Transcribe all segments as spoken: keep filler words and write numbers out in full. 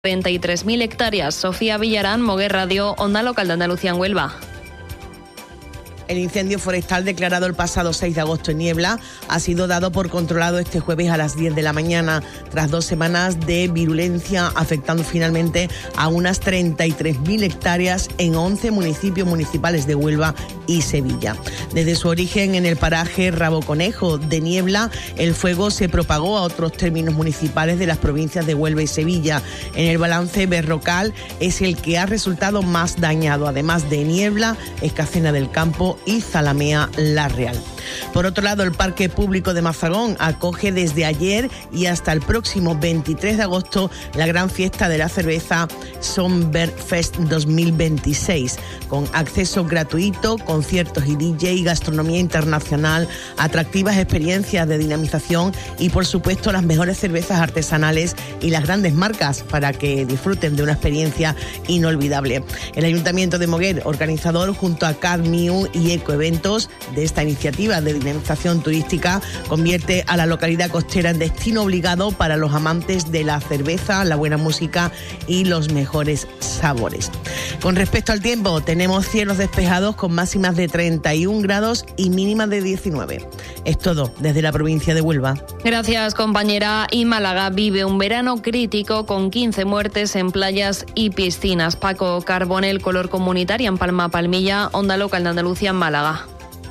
treinta y tres mil hectáreas. Sofía Villarán, Moguer Radio, Onda Local de Andalucía en Huelva. El incendio forestal declarado el pasado seis de agosto en Niebla ha sido dado por controlado este jueves a las diez de la mañana, tras dos semanas de virulencia, afectando finalmente a unas treinta y tres mil hectáreas en once municipios municipales de Huelva y Sevilla. Desde su origen en el paraje Rabo Conejo de Niebla, el fuego se propagó a otros términos municipales de las provincias de Huelva y Sevilla. En el balance, Berrocal es el que ha resultado más dañado, además de Niebla, Escacena del Campo y Zalamea La Real. Por otro lado, el Parque Público de Mazagón acoge desde ayer y hasta el próximo veintitrés de agosto la gran fiesta de la cerveza Somberfest dos mil veintiséis, con acceso gratuito, conciertos y D J, gastronomía internacional, atractivas experiencias de dinamización y, por supuesto, las mejores cervezas artesanales y las grandes marcas para que disfruten de una experiencia inolvidable. El Ayuntamiento de Moguer, organizador junto a Cadmiu y Ecoeventos de esta iniciativa de dinamización turística, convierte a la localidad costera en destino obligado para los amantes de la cerveza, la buena música y los mejores sabores. Con respecto al tiempo, tenemos cielos despejados con máximas de treinta y un grados y mínimas de diecinueve. Es todo desde la provincia de Huelva. Gracias, compañera. Y Málaga vive un verano crítico con quince muertes en playas y piscinas. Paco Carbonell, Color Comunitaria en Palma Palmilla, Onda Local de Andalucía en Málaga.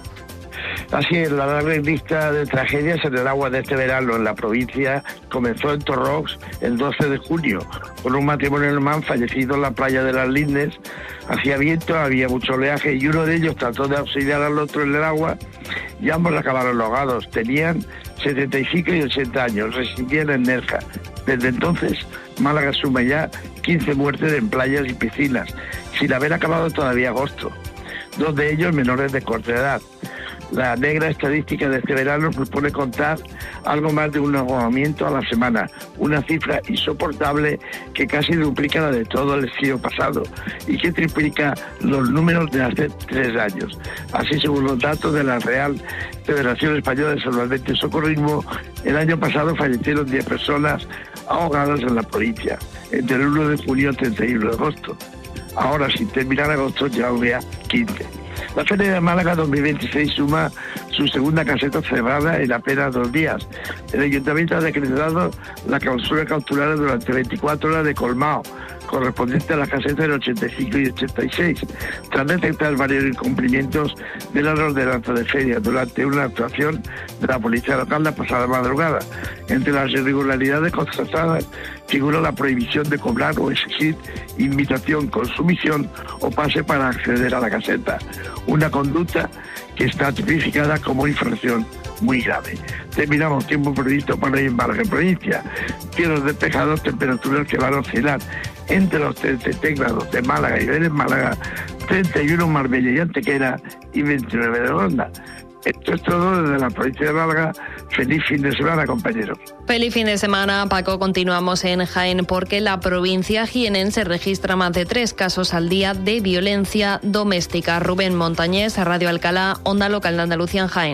Así es, la larga lista de tragedias en el agua de este verano en la provincia comenzó en Torrox el doce de junio, con un matrimonio alemán fallecido en la playa de las Lindes. Hacía viento, había mucho oleaje y uno de ellos trató de auxiliar al otro en el agua y ambos acabaron ahogados. Tenían setenta y cinco y ochenta años, residían en Nerja. Desde entonces, Málaga suma ya quince muertes en playas y piscinas, sin haber acabado todavía agosto. Dos de ellos menores de corta edad. La negra estadística de este verano propone contar algo más de un ahogamiento a la semana, una cifra insoportable que casi duplica la de todo el siglo pasado y que triplica los números de hace tres años. Así, según los datos de la Real Federación Española de Salvamento y Socorrismo, el año pasado fallecieron diez personas ahogadas en la provincia, entre el uno de junio y el treinta y uno de agosto. Ahora, sin terminar agosto, ya habría quince. La Feria de Málaga dos mil veintiséis suma su segunda caseta cerrada en apenas dos días. El Ayuntamiento ha decretado la clausura cautelar durante veinticuatro horas de colmado, correspondiente a las casetas del ochenta y cinco y ochenta y seis, tras detectar varios incumplimientos de la ordenanza de feria durante una actuación de la policía local la pasada madrugada. Entre las irregularidades constatadas figura la prohibición de cobrar o exigir invitación, consumición o pase para acceder a la caseta, una conducta que está tipificada como infracción muy grave. Terminamos tiempo previsto para ir en Málaga provincia. Cielos despejados, temperaturas que van a oscilar entre los treinta grados de Málaga y en Málaga, treinta y uno en Marbella y Antequera y veintinueve de Ronda. Esto es todo desde la provincia de Málaga. Feliz fin de semana, compañeros. Feliz fin de semana, Paco. Continuamos en Jaén porque la provincia jienense registra más de tres casos al día de violencia doméstica. Rubén Montañés, Radio Alcalá, Onda Local de Andalucía en Jaén.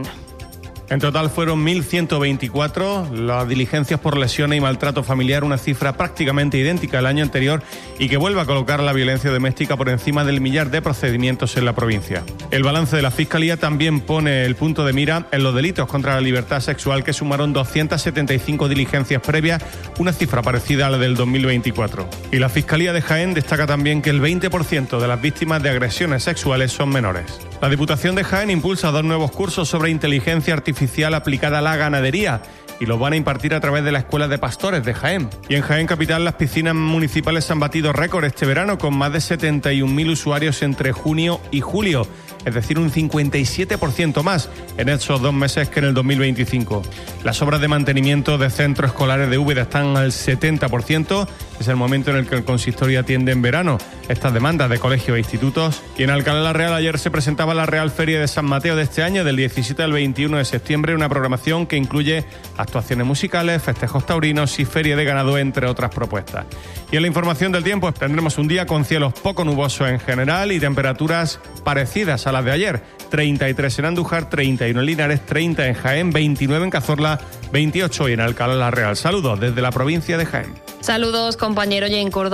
En total fueron mil ciento veinticuatro las diligencias por lesiones y maltrato familiar, una cifra prácticamente idéntica al año anterior y que vuelve a colocar la violencia doméstica por encima del millar de procedimientos en la provincia. El balance de la Fiscalía también pone el punto de mira en los delitos contra la libertad sexual, que sumaron doscientas setenta y cinco diligencias previas, una cifra parecida a la del dos mil veinticuatro. Y la Fiscalía de Jaén destaca también que el veinte por ciento de las víctimas de agresiones sexuales son menores. La Diputación de Jaén impulsa dos nuevos cursos sobre inteligencia artificial aplicada a la ganadería y los van a impartir a través de la Escuela de Pastores de Jaén. Y en Jaén Capital las piscinas municipales han batido récord este verano con más de setenta y un mil usuarios entre junio y julio, es decir, un cincuenta y siete por ciento más en esos dos meses que en el dos mil veinticinco. Las obras de mantenimiento de centros escolares de Úbeda están al setenta por ciento, es el momento en el que el consistorio atiende en verano estas demandas de colegios e institutos. Y en Alcalá la Real ayer se presentaba la Real Feria de San Mateo de este año, del diecisiete al veintiuno de septiembre, una programación que incluye actuaciones musicales, festejos taurinos y feria de ganado, entre otras propuestas. Y en la información del tiempo tendremos un día con cielos poco nubosos en general y temperaturas parecidas a las de ayer. treinta y tres en Andújar, treinta y uno en Linares, treinta en Jaén, veintinueve en Cazorla, veintiocho hoy en Alcalá la Real. Saludos desde la provincia de Jaén. Saludos, compañero. Y en Córdoba